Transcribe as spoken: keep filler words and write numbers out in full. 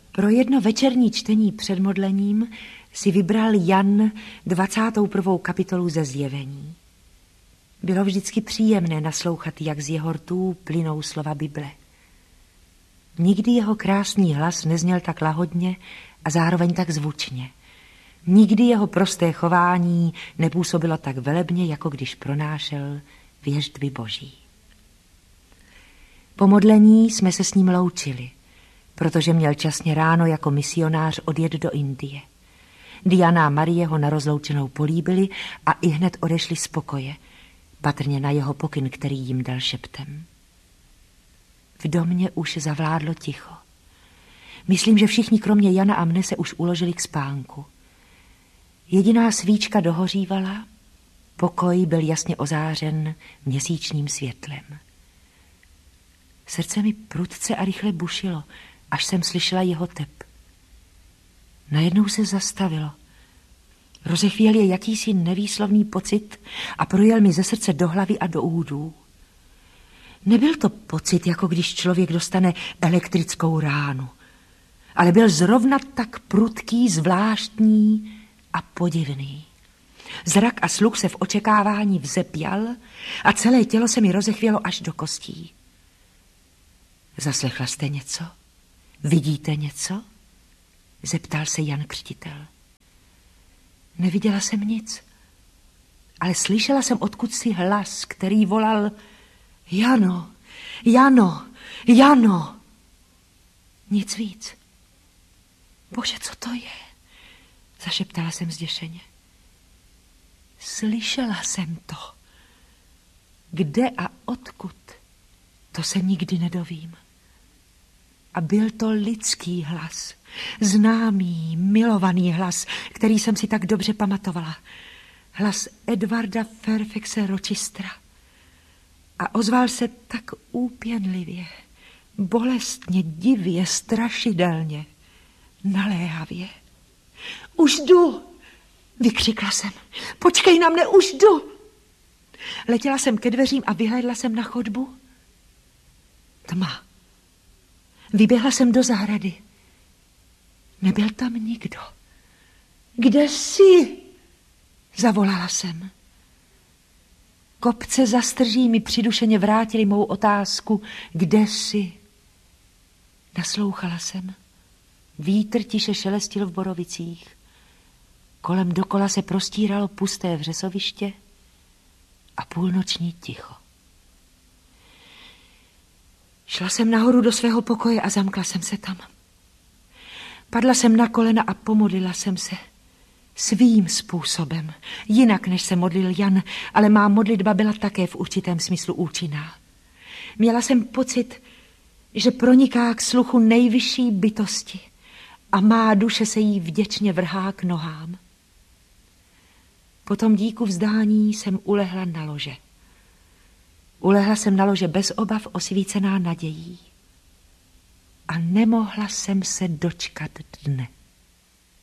Pro jedno večerní čtení před modlením si vybral Jan dvacátou prvou kapitolu ze Zjevení. Bylo vždycky příjemné naslouchat, jak z jeho rtů plynou slova Bible. Nikdy jeho krásný hlas nezněl tak lahodně a zároveň tak zvučně. Nikdy jeho prosté chování nepůsobilo tak velebně, jako když pronášel věštby Boží. Po modlení jsme se s ním loučili, protože měl časně ráno jako misionář odjet do Indie. Diana a Marie ho na rozloučenou políbili a ihned odešli z pokoje, patrně na jeho pokyn, který jim dal šeptem. V domě už zavládlo ticho. Myslím, že všichni kromě Jana a mne se už uložili k spánku. Jediná svíčka dohořívala, pokoj byl jasně ozářen měsíčním světlem. Srdce mi prudce a rychle bušilo, až jsem slyšela jeho tep. Najednou se zastavilo. Rozechvěl je jakýsi nevýslovný pocit a projel mi ze srdce do hlavy a do údů. Nebyl to pocit, jako když člověk dostane elektrickou ránu, ale byl zrovna tak prudký, zvláštní a podivný. Zrak a sluch se v očekávání vzepěl a celé tělo se mi rozechvělo až do kostí. Zaslechla jste něco? Vidíte něco? Zeptal se Jan Křtitel. Neviděla jsem nic, ale slyšela jsem odkudsi hlas, který volal Jano, Jano, Jano. Nic víc. Bože, co to je? Zašeptala jsem zděšeně. Slyšela jsem to. Kde a odkud? To se nikdy nedovím. A byl to lidský hlas, známý, milovaný hlas, který jsem si tak dobře pamatovala. Hlas Edwarda Fairfaxe Rochestera. A ozval se tak úpěnlivě, bolestně, divě, strašidelně, naléhavě. Už jdu, vykřikla jsem. Počkej na mne, už jdu. Letěla jsem ke dveřím a vyhlédla jsem na chodbu. Tma. Vyběhla jsem do zahrady. Nebyl tam nikdo. Kde jsi? Zavolala jsem. Kopce za strží mi přidušeně vrátili mou otázku. Kde jsi? Naslouchala jsem. Vítr tiše šelestil v borovicích. Kolem dokola se prostíralo pusté vřesoviště a půlnoční ticho. Šla jsem nahoru do svého pokoje a zamkla jsem se tam. Padla jsem na kolena a pomodlila jsem se. Svým způsobem, jinak než se modlil Jan, ale má modlitba byla také v určitém smyslu účinná. Měla jsem pocit, že proniká k sluchu nejvyšší bytosti a má duše se jí vděčně vrhá k nohám. Potom díku vzdání jsem ulehla na lože. Ulehla jsem na lože bez obav, osvícená nadějí. A nemohla jsem se dočkat dne.